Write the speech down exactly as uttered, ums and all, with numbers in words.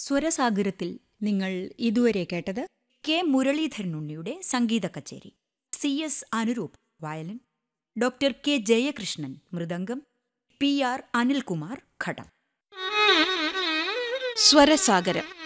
സ്വരസാഗരത്തിൽ നിങ്ങൾ ഇതുവരെ കേട്ടത് കെ മുരളീധരൻ ഉണ്ണിയുടെ സംഗീത കച്ചേരി. C S Anuroop violin, doctor K Jayakrishnan mridangam, P R Anilkumar ഘടം. സ്വരസാഗരം